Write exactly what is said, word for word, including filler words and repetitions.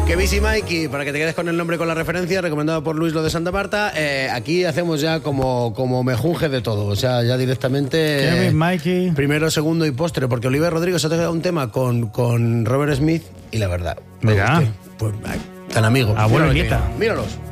Que Busy Mikey, para que te quedes con el nombre y con la referencia, recomendado por Luis Lo de Santa Marta. Eh, aquí hacemos ya como, como mejunje de todo, o sea, ya directamente... Kevin, Mikey... Primero, segundo y postre, porque Oliver Rodrigo se ha tocado un tema con, con Robert Smith y la verdad... Mira. Pues, ay, tan amigos. Abuelo Míralo aquí, nieta. míralos.